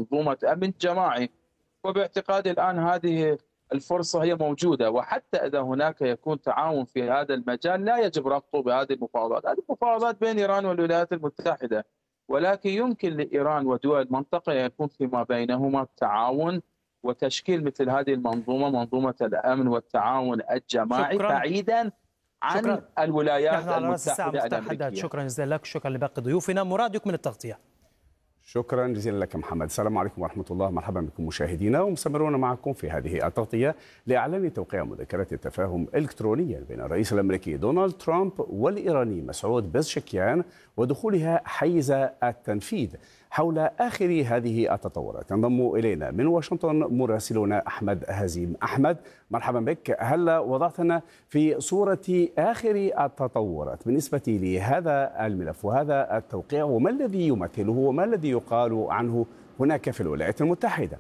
منظومة أمن جماعي. وباعتقادي الآن هذه الفرصة هي موجودة، وحتى إذا هناك يكون تعاون في هذا المجال لا يجب ربطه بهذه المفاوضات. هذه المفاوضات بين إيران والولايات المتحدة، ولكن يمكن لإيران ودول المنطقة أن يكون فيما بينهما تعاون وتشكيل مثل هذه المنظومة، منظومة الأمن والتعاون الجماعي، شكرا. بعيدا عن شكرا. الولايات نحن على رأس الساعة المتحدة مفتاح حداد. الأمريكية. شكرا جزيلا لك، شكرا لباقي ضيوفنا. مراد يكمل التغطية. شكرا جزيلا لك محمد. السلام عليكم ورحمة الله، مرحبا بكم مشاهدينا، ومستمرون معكم في هذه التغطية لإعلان توقيع مذكرة التفاهم إلكترونيا بين الرئيس الأمريكي دونالد ترامب والإيراني مسعود بزشكيان ودخولها حيز التنفيذ. حول آخر هذه التطورات ينضم إلينا من واشنطن مراسلنا أحمد هزيم. أحمد، مرحبا بك. هل وضعتنا في صورة آخر التطورات بالنسبة لهذا الملف وهذا التوقيع، وما الذي يمثله وما الذي يقال عنه هناك في الولايات المتحدة؟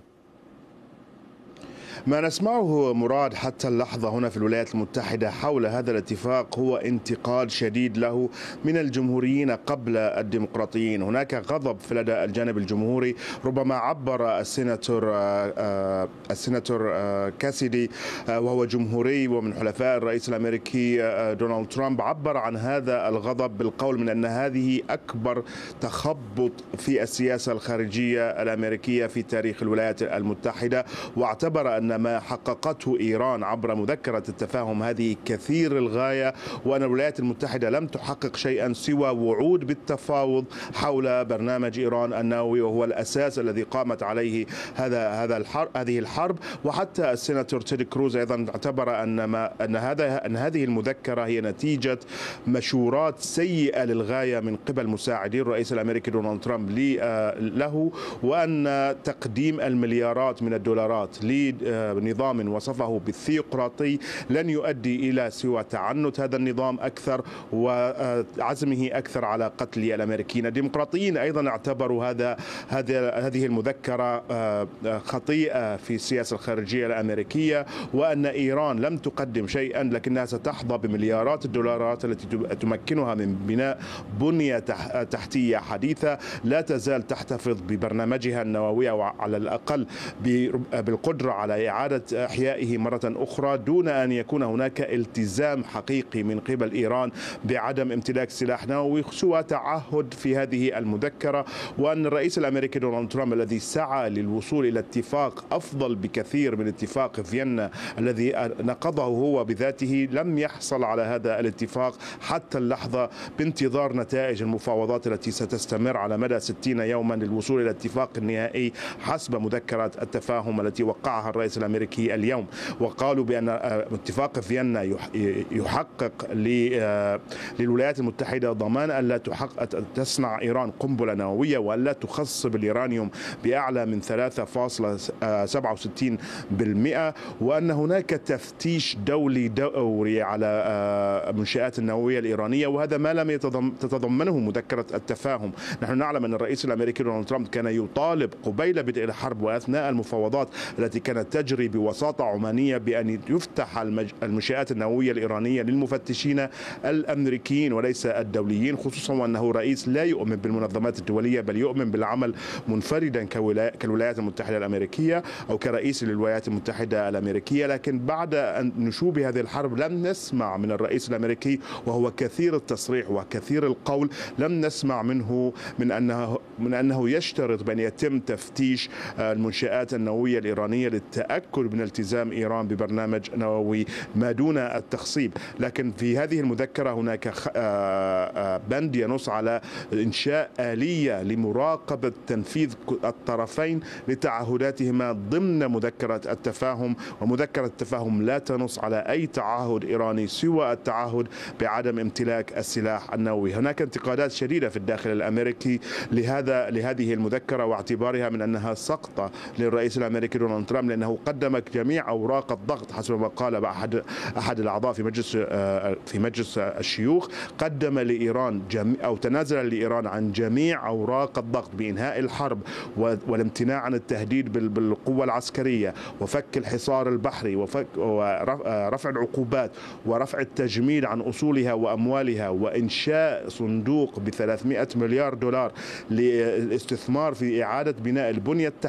ما نسمعه مراد حتى اللحظة هنا في الولايات المتحدة حول هذا الاتفاق هو انتقاد شديد له من الجمهوريين قبل الديمقراطيين. هناك غضب في لدى الجانب الجمهوري، ربما عبر السيناتور كاسيدي وهو جمهوري ومن حلفاء الرئيس الأمريكي دونالد ترامب، عبر عن هذا الغضب بالقول من أن هذه أكبر تخبط في السياسة الخارجية الأمريكية في تاريخ الولايات المتحدة، واعتبر أن ما حققته إيران عبر مذكرة التفاهم هذه كثير الغاية، وأن الولايات المتحدة لم تحقق شيئا سوى وعود بالتفاوض حول برنامج إيران النووي، وهو الأساس الذي قامت عليه هذه الحرب. وحتى السيناتور تيد كروز أيضا اعتبر أن هذه المذكرة هي نتيجة مشورات سيئة للغاية من قبل مساعدي الرئيس الأمريكي دونالد ترامب له، وأن تقديم المليارات من الدولارات نظام وصفه بالثيوقراطي لن يؤدي إلى سوى تعنت هذا النظام أكثر وعزمه أكثر على قتل الأمريكيين. الديمقراطيين أيضا اعتبروا هذه المذكرة خطيئة في السياسة الخارجية الأمريكية، وأن إيران لم تقدم شيئا لكنها ستحظى بمليارات الدولارات التي تمكنها من بناء بنية تحتية حديثة لا تزال تحتفظ ببرنامجها النووي، وعلى الأقل بالقدرة على إعادة إحيائه مرة أخرى، دون أن يكون هناك التزام حقيقي من قبل إيران بعدم امتلاك سلاح نووي سوى تعهد في هذه المذكرة. وأن الرئيس الأمريكي دونالد ترامب الذي سعى للوصول إلى اتفاق أفضل بكثير من اتفاق فيينا الذي نقضه هو بذاته لم يحصل على هذا الاتفاق حتى اللحظة، بانتظار نتائج المفاوضات التي ستستمر على مدى 60 يوما للوصول إلى اتفاق النهائي حسب مذكرة التفاهم التي وقعها الرئيس الأمريكي اليوم. وقالوا بأن اتفاق فيينا يحقق للولايات المتحدة ضمان ألا تصنع إيران قنبلة نووية وألا تخصب اليورانيوم بأعلى من 3.67%، وأن هناك تفتيش دوري على المنشآت النووية الإيرانية، وهذا ما لم تتضمنه مذكرة التفاهم. نحن نعلم أن الرئيس الأمريكي دونالد ترامب كان يطالب قبيل بدء الحرب وأثناء المفاوضات التي كانت تجري بوساطة عمانية بأن يفتح المنشآت النووية الإيرانية للمفتشين الأمريكيين وليس الدوليين، خصوصا وأنه رئيس لا يؤمن بالمنظمات الدولية بل يؤمن بالعمل منفردا كالولايات المتحدة الأمريكية أو كرئيس للولايات المتحدة الأمريكية. لكن بعد أن نشوب هذه الحرب لم نسمع من الرئيس الأمريكي، وهو كثير التصريح وكثير القول، لم نسمع منه من أنه يشترط بأن يتم تفتيش المنشآت النووية الإيرانية للتأكد من التزام إيران ببرنامج نووي ما دون التخصيب. لكن في هذه المذكرة هناك بند ينص على إنشاء آلية لمراقبة تنفيذ الطرفين لتعهداتهما ضمن مذكرة التفاهم، ومذكرة التفاهم لا تنص على أي تعهد إيراني سوى التعهد بعدم امتلاك السلاح النووي. هناك انتقادات شديدة في الداخل الأمريكي لهذه المذكرة واعتبارها من أنها سقطة للرئيس الأمريكي دونالد ترامب، لأنه قدم جميع أوراق الضغط حسب ما قال أحد الأعضاء في مجلس الشيوخ، قدم لإيران أو تنازل لإيران عن جميع أوراق الضغط بإنهاء الحرب والامتناع عن التهديد بالقوة العسكرية وفك الحصار البحري ورفع العقوبات ورفع التجميد عن أصولها وأموالها وإنشاء صندوق ب300 مليار دولار للاستثمار في إعادة بناء البنية